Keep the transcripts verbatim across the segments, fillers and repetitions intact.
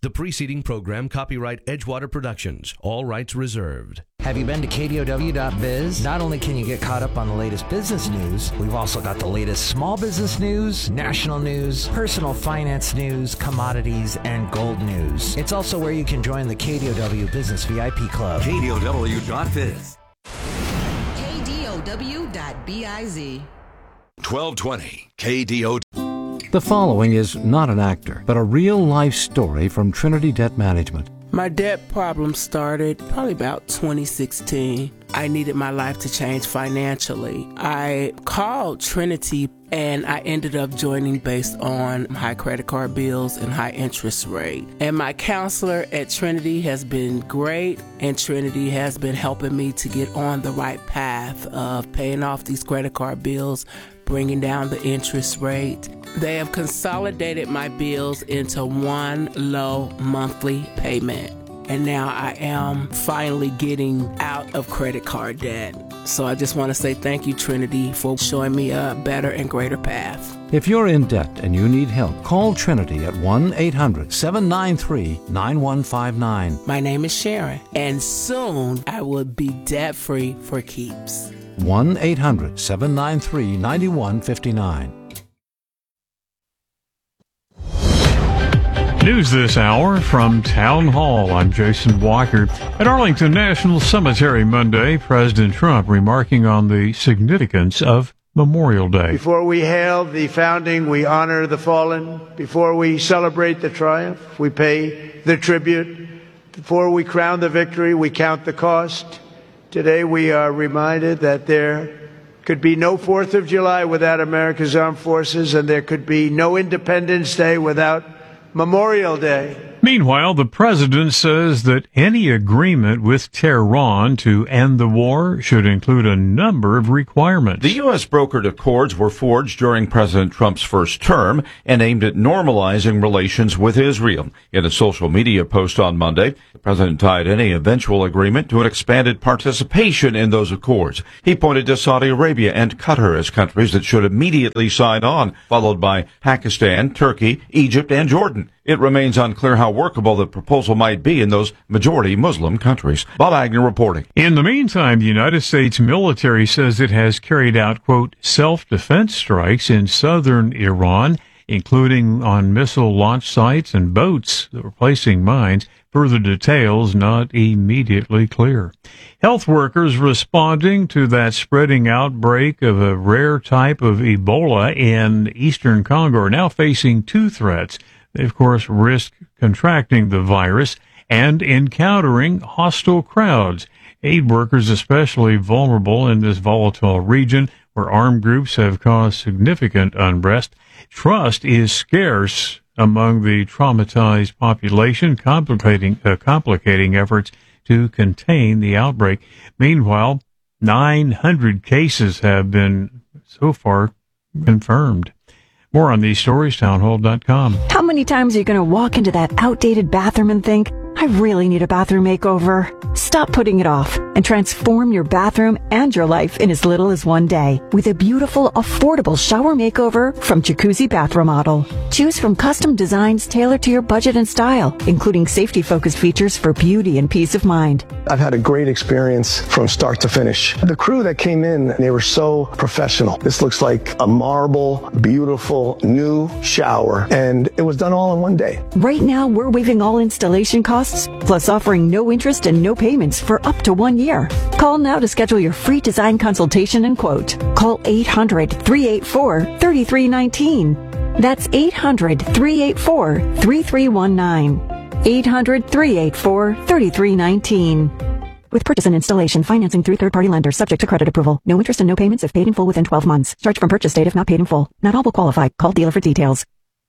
The preceding program, copyright Edgewater Productions, all rights reserved. Have you been to K D O W dot biz? Not only can you get caught up on the latest business news, we've also got the latest small business news, national news, personal finance news, commodities, and gold news. It's also where you can join the K D O W Business V I P Club. K D O W dot biz. K D O W dot biz. twelve twenty K D O. The following is not an actor, but a real-life story from Trinity Debt Management. My debt problem started probably about twenty sixteen. I needed my life to change financially. I called Trinity and I ended up joining based on high credit card bills and high interest rate. And my counselor at Trinity has been great, and Trinity has been helping me to get on the right path of paying off these credit card bills, bringing down the interest rate. They have consolidated my bills into one low monthly payment. And now I am finally getting out of credit card debt. So I just want to say thank you, Trinity, for showing me a better and greater path. If you're in debt and you need help, call Trinity at one eight hundred seven nine three nine one five nine. My name is Sharon, and soon I will be debt-free for keeps. one eight hundred seven nine three nine one five nine. News this hour from Town Hall. I'm Jason Walker. At Arlington National Cemetery Monday, President Trump remarking on the significance of Memorial Day. Before we hail the founding, we honor the fallen. Before we celebrate the triumph, we pay the tribute. Before we crown the victory, we count the cost. Today we are reminded that there could be no fourth of July without America's armed forces, and there could be no Independence Day without Memorial Day. Meanwhile, the president says that any agreement with Tehran to end the war should include a number of requirements. The U S brokered accords were forged during President Trump's first term and aimed at normalizing relations with Israel. In a social media post on Monday, the president tied any eventual agreement to an expanded participation in those accords. He pointed to Saudi Arabia and Qatar as countries that should immediately sign on, followed by Pakistan, Turkey, Egypt, and Jordan. It remains unclear how workable the proposal might be in those majority Muslim countries. Bob Agnew reporting. In the meantime, the United States military says it has carried out, quote, self-defense strikes in southern Iran, including on missile launch sites and boats that were placing mines. Further details not immediately clear. Health workers responding to that spreading outbreak of a rare type of Ebola in eastern Congo are now facing two threats. They, of course, risk contracting the virus and encountering hostile crowds. Aid workers especially vulnerable in this volatile region where armed groups have caused significant unrest. Trust is scarce among the traumatized population, complicating, uh, complicating efforts to contain the outbreak. Meanwhile, nine hundred cases have been so far confirmed. More on these stories, townhall dot com. How many times are you going to walk into that outdated bathroom and think, I really need a bathroom makeover? Stop putting it off and transform your bathroom and your life in as little as one day with a beautiful, affordable shower makeover from Jacuzzi Bath Remodel. Choose from custom designs tailored to your budget and style, including safety-focused features for beauty and peace of mind. I've had a great experience from start to finish. The crew that came in, they were so professional. This looks like a marble, beautiful, new shower, and it was done all in one day. Right now, we're waiving all installation costs, plus offering no interest and no payments for up to one year. Call now to schedule your free design consultation and quote. Call eight hundred, three eight four, three three one nine. That's eight hundred, three eight four, three three one nine. eight hundred, three eight four, three three one nine. With purchase and installation financing through third-party lenders subject to credit approval. No interest and no payments if paid in full within twelve months. Charge from purchase date if not paid in full. Not all will qualify. Call dealer for details.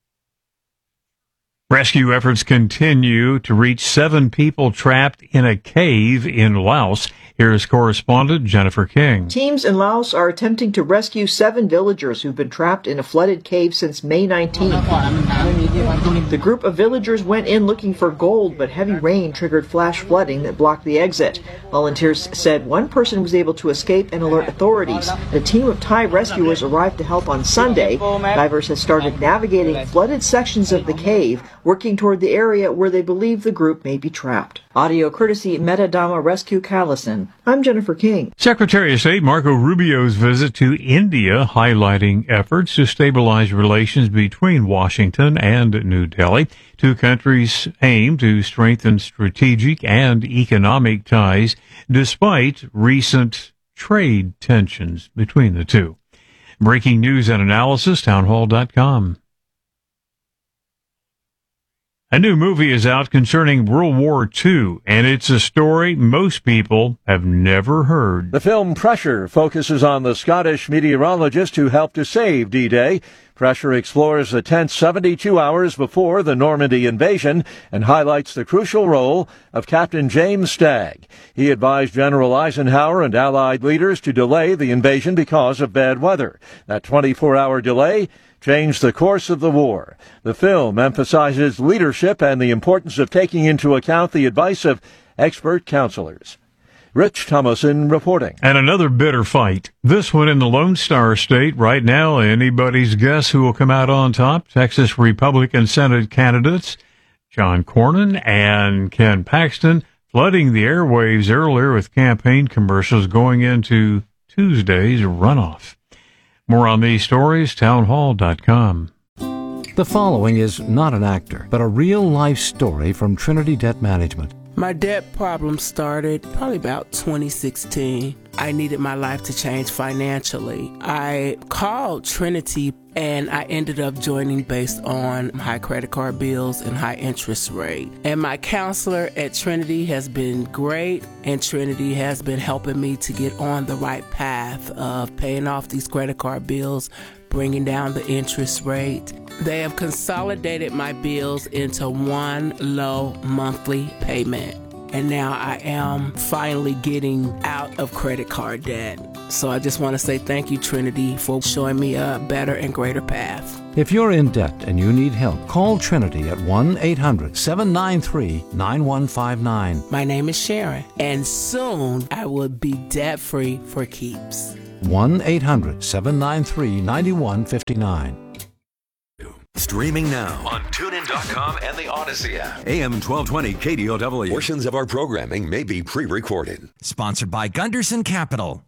Rescue efforts continue to reach seven people trapped in a cave in Laos. Here's correspondent Jennifer King. Teams in Laos are attempting to rescue seven villagers who've been trapped in a flooded cave since May nineteenth. The group of villagers went in looking for gold, but heavy rain triggered flash flooding that blocked the exit. Volunteers said one person was able to escape and alert authorities. A team of Thai rescuers arrived to help on Sunday. Divers have started navigating flooded sections of the cave, working toward the area where they believe the group may be trapped. Audio courtesy Metadama Rescue Callison. I'm Jennifer King. Secretary of State Marco Rubio's visit to India, highlighting efforts to stabilize relations between Washington and New Delhi. Two countries aim to strengthen strategic and economic ties despite recent trade tensions between the two. Breaking news and analysis, townhall dot com. A new movie is out concerning World War Two, and it's a story most people have never heard. The film Pressure focuses on the Scottish meteorologist who helped to save D-Day. Pressure explores the tense seventy-two hours before the Normandy invasion and highlights the crucial role of Captain James Stagg. He advised General Eisenhower and Allied leaders to delay the invasion because of bad weather. That twenty-four hour delay changed the course of the war. The film emphasizes leadership and the importance of taking into account the advice of expert counselors. Rich Thomason reporting. And another bitter fight. This one in the Lone Star State. Right now, anybody's guess who will come out on top. Texas Republican Senate candidates John Cornyn and Ken Paxton flooding the airwaves earlier with campaign commercials going into Tuesday's runoff. More on these stories, townhall dot com. The following is not an actor, but a real-life story from Trinity Debt Management. My debt problem started probably about twenty sixteen. I needed my life to change financially. I called Trinity and I ended up joining based on high credit card bills and high interest rate. And my counselor at Trinity has been great, and Trinity has been helping me to get on the right path of paying off these credit card bills, bringing down the interest rate. They have consolidated my bills into one low monthly payment. And now I am finally getting out of credit card debt. So I just want to say thank you, Trinity, for showing me a better and greater path. If you're in debt and you need help, call Trinity at one eight hundred seven nine three nine one five nine. My name is Sharon, and soon I will be debt-free for keeps. one eight hundred seven nine three nine one five nine. Streaming now on tune in dot com and the Odyssey app. A M twelve twenty K D O W. Portions of our programming may be pre-recorded. Sponsored by Gunderson Capital.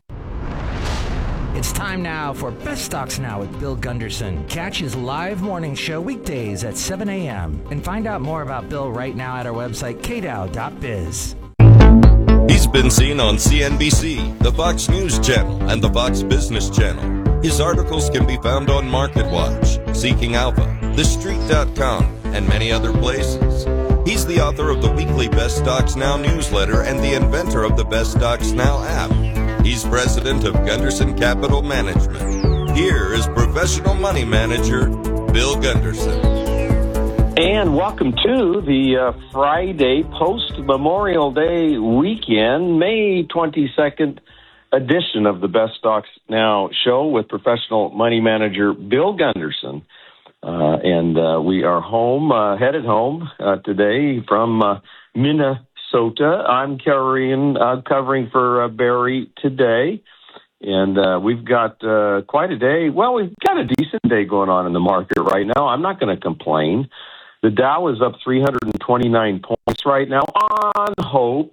It's time now for Best Stocks Now with Bill Gunderson. Catch his live morning show weekdays at seven a.m. And find out more about Bill right now at our website, k dow dot biz. He's been seen on C N B C, the Fox News Channel, and the Fox Business Channel. His articles can be found on MarketWatch, Seeking Alpha, the street dot com, and many other places. He's the author of the weekly Best Stocks Now newsletter and the inventor of the Best Stocks Now app. He's president of Gunderson Capital Management. Here is professional money manager, Bill Gunderson. And welcome to the uh, Friday post-Memorial Day weekend, May twenty-second edition of the Best Stocks Now show with professional money manager Bill Gunderson. Uh, and uh, we are home, uh, headed home uh, today from uh, Minnesota. I'm carrying, uh, covering for uh, Barry today. And uh, we've got uh, quite a day. Well, we've got a decent day going on in the market right now. I'm not going to complain. The Dow is up three hundred twenty-nine points right now on hopes,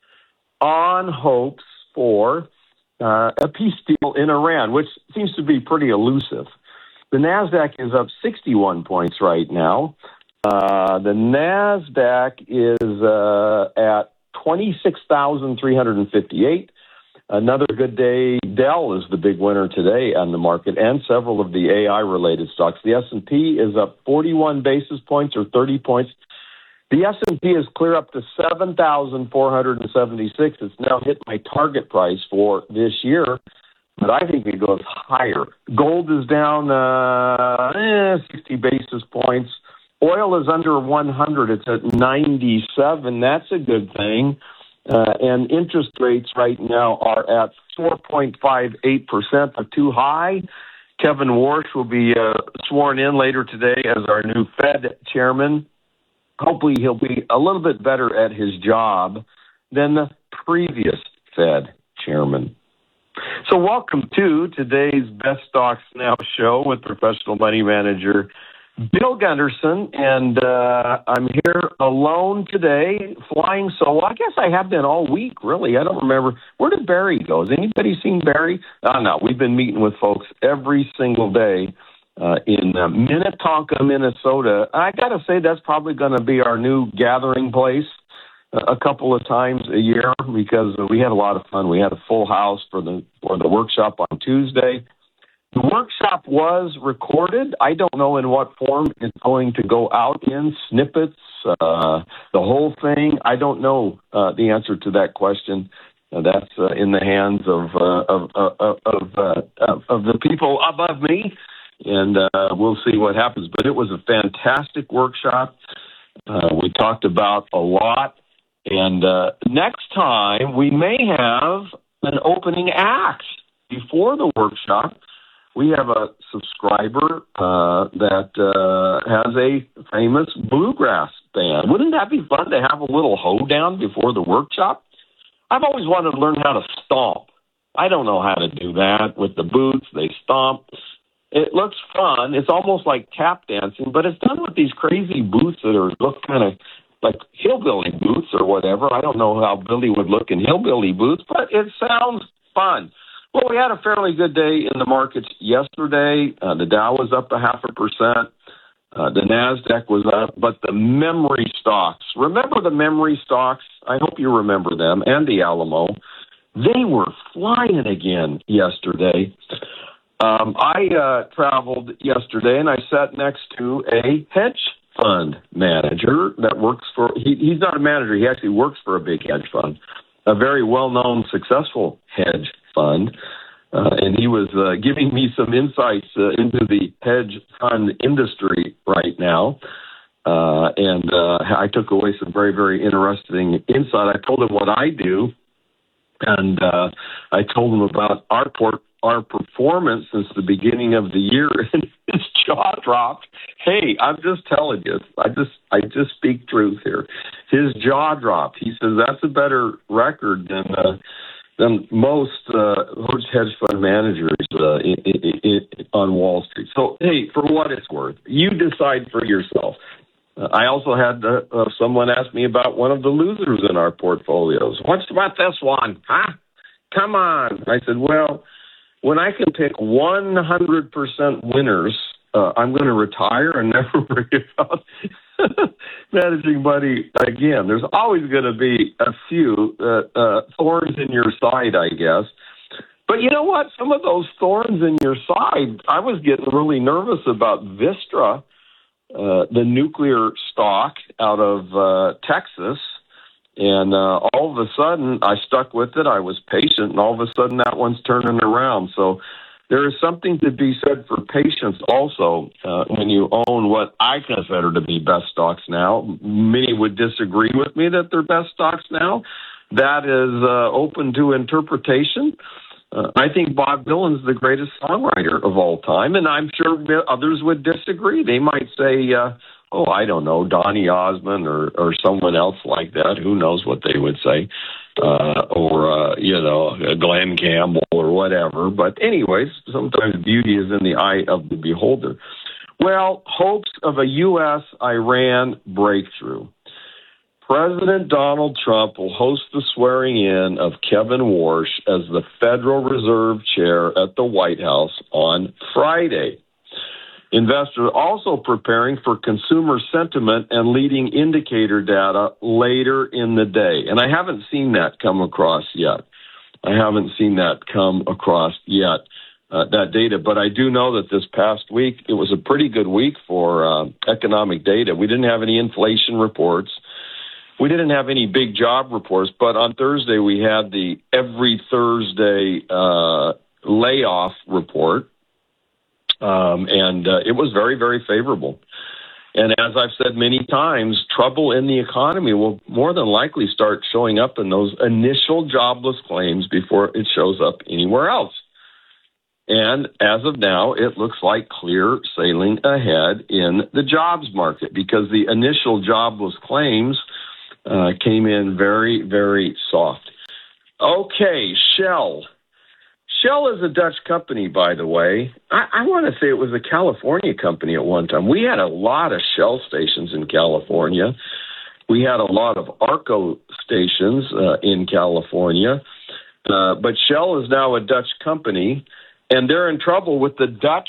on hopes for uh, a peace deal in Iran, which seems to be pretty elusive. The NASDAQ is up sixty-one points right now. Uh, the NASDAQ is uh, at twenty-six thousand three hundred fifty-eight. Another good day. Dell is the big winner today on the market, and several of the A I-related stocks. The S and P is up forty-one basis points or thirty points. The S and P is clear up to seven thousand four hundred seventy-six. It's now hit my target price for this year, but I think it goes higher. Gold is down uh, eh, sixty basis points. Oil is under one hundred. It's at ninety-seven. That's a good thing. Uh, and interest rates right now are at four point five eight percent, are too high. Kevin Warsh will be uh, sworn in later today as our new Fed chairman. Hopefully he'll be a little bit better at his job than the previous Fed chairman. So welcome to today's Best Stocks Now show with professional money manager Bill Gunderson, and uh, I'm here alone today, flying solo. I guess I have been all week, really. I don't remember. Where did Barry go? Has anybody seen Barry? Oh, no, we've been meeting with folks every single day uh, in uh, Minnetonka, Minnesota. I got to say that's probably going to be our new gathering place uh, a couple of times a year because we had a lot of fun. We had a full house for the for the workshop on Tuesday. The workshop was recorded. I don't know in what form it's going to go out in, snippets, uh, the whole thing. I don't know uh, the answer to that question. Uh, that's uh, in the hands of uh, of of of, uh, of of the people above me, and uh, we'll see what happens. But it was a fantastic workshop. Uh, we talked about a lot, and uh, next time we may have an opening act before the workshop. We have a subscriber uh, that uh, has a famous bluegrass band. Wouldn't that be fun to have a little hoedown before the workshop? I've always wanted to learn how to stomp. I don't know how to do that with the boots. They stomp. It looks fun. It's almost like tap dancing, but it's done with these crazy boots that are look kind of like hillbilly boots or whatever. I don't know how Billy would look in hillbilly boots, but it sounds fun. Well, we had a fairly good day in the markets yesterday. Uh, the Dow was up a half a percent. Uh, the NASDAQ was up, but the memory stocks, remember the memory stocks? I hope you remember them, and the Alamo. They were flying again yesterday. Um, I uh, traveled yesterday, and I sat next to a hedge fund manager that works for, he, he's not a manager, he actually works for a big hedge fund, a very well-known, successful hedge fund, uh, and he was uh, giving me some insights uh, into the hedge fund industry right now, uh, and uh, I took away some very, very interesting insight. I told him what I do, and uh, I told him about our port, our performance since the beginning of the year, and his jaw dropped. Hey, I'm just telling you, I just I just speak truth here. His jaw dropped. He says that's a better record than uh, than most uh, hedge fund managers uh, in, in, in, on Wall Street. So, hey, for what it's worth, you decide for yourself. Uh, I also had uh, uh, someone ask me about one of the losers in our portfolios. What's about this one? Huh? Come on. I said, well, when I can pick one hundred percent winners, uh, I'm going to retire and never worry about managing money again. There's always going to be a few uh, uh, thorns in your side, I guess. But you know what? Some of those thorns in your side, I was getting really nervous about Vistra, uh, the nuclear stock out of uh, Texas. And uh, all of a sudden, I stuck with it. I was patient, and all of a sudden, that one's turning around. So there is something to be said for patience also uh, when you own what I consider to be best stocks now. Many would disagree with me that they're best stocks now. That is uh, open to interpretation. Uh, I think Bob Dylan's the greatest songwriter of all time, and I'm sure others would disagree. They might say, uh, oh, I don't know, Donny Osmond or, or someone else like that. Who knows what they would say. Uh, or, uh, you know, Glenn Campbell or whatever. But anyways, sometimes beauty is in the eye of the beholder. Well, hopes of a U S Iran breakthrough. President Donald Trump will host the swearing in of Kevin Warsh as the Federal Reserve Chair at the White House on Friday. Investors also preparing for consumer sentiment and leading indicator data later in the day. And I haven't seen that come across yet. I haven't seen that come across yet, uh, that data. But I do know that this past week, it was a pretty good week for uh, economic data. We didn't have any inflation reports. We didn't have any big job reports. But on Thursday, we had the every Thursday uh, layoff report. Um, and uh, it was very, very favorable. And as I've said many times, trouble in the economy will more than likely start showing up in those initial jobless claims before it shows up anywhere else. And as of now, it looks like clear sailing ahead in the jobs market because the initial jobless claims uh, came in very, very soft. Okay, Shell. Shell is a Dutch company, by the way. I, I want to say it was a California company at one time. We had a lot of Shell stations in California. We had a lot of Arco stations uh, in California. Uh, but Shell is now a Dutch company, and they're in trouble with the Dutch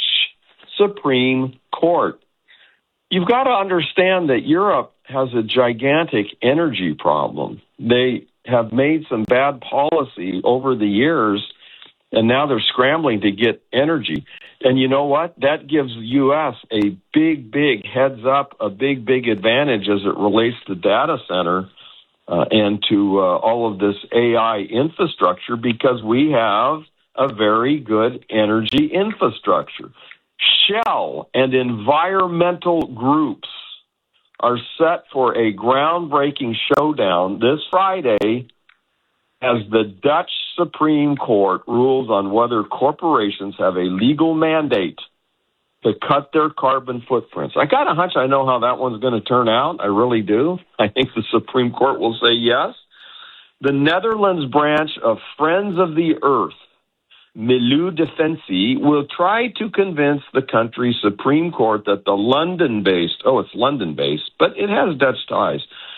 Supreme Court. You've got to understand that Europe has a gigantic energy problem. They have made some bad policy over the years, and now they're scrambling to get energy. And you know what? That gives the U S a big, big heads up, a big, big advantage as it relates to data center uh, and to uh, all of this A I infrastructure, because we have a very good energy infrastructure. Shell and environmental groups are set for a groundbreaking showdown this Friday as the Dutch Supreme Court rules on whether corporations have a legal mandate to cut their carbon footprints. I got a hunch I know how that one's going to turn out. I really do. I think the Supreme Court will say yes. The Netherlands branch of Friends of the Earth, Milieudefensie, will try to convince the country's Supreme Court that the London-based, oh, it's London-based, but it has Dutch ties,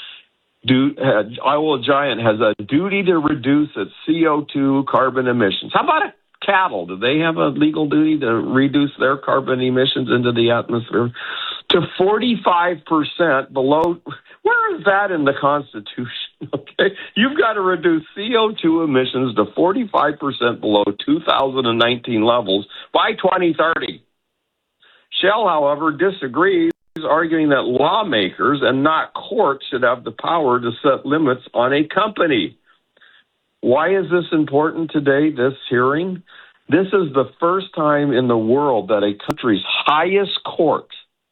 do, uh, oil giant has a duty to reduce its C O two carbon emissions. How about a cattle? Do they have a legal duty to reduce their carbon emissions into the atmosphere to forty-five percent below? Where is that in the Constitution? Okay, you've got to reduce C O two emissions to forty-five percent below two thousand nineteen levels by twenty thirty. Shell, however, disagrees, arguing that lawmakers and not courts should have the power to set limits on a company. Why is this important today, this hearing? This is the first time in the world that a country's highest court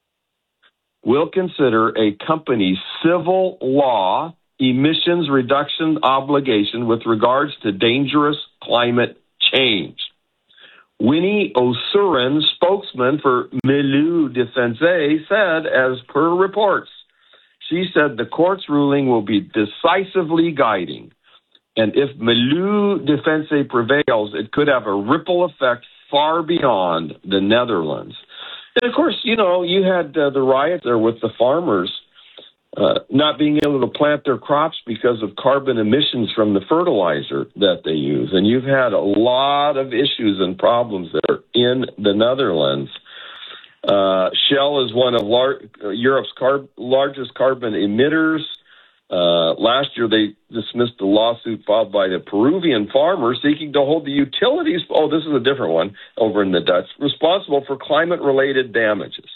will consider a company's civil law emissions reduction obligation with regards to dangerous climate change. Winnie O'Surin, spokesman for Milieudefensie, said, as per reports, she said the court's ruling will be decisively guiding. And if Milieudefensie prevails, it could have a ripple effect far beyond the Netherlands. And, of course, you know, you had uh, the riot there with the farmers uh, not being able to plant their crops because of carbon emissions from the fertilizer that they use. And you've had a lot of issues and problems there in the Netherlands. Uh, Shell is one of lar- Europe's car- largest carbon emitters. Uh, last year, they dismissed the lawsuit filed by the Peruvian farmers seeking to hold the utilities, oh, this is a different one, over in the Dutch, responsible for climate-related damages.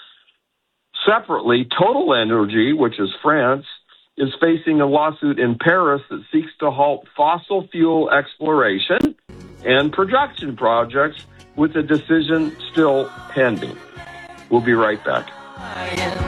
Separately, Total Energy, which is France, is facing a lawsuit in Paris that seeks to halt fossil fuel exploration and production projects with a decision still pending. We'll be right back.